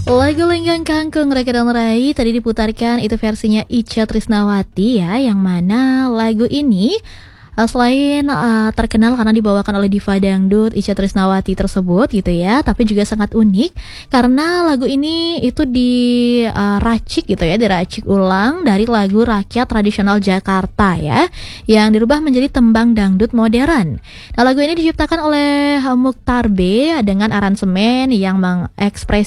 Lagu Lenggang Kangkung Raka dan Rai tadi diputarkan itu versinya Itje Trisnawati ya, yang mana lagu ini selain terkenal karena dibawakan oleh diva dangdut Itje Trisnawati tersebut gitu ya, tapi juga sangat unik karena lagu ini itu diracik gitu ya, diracik ulang dari lagu rakyat tradisional Jakarta ya, yang dirubah menjadi tembang dangdut modern. Nah, lagu ini diciptakan oleh Mukhtar B dengan aransemen yang mengekspresikan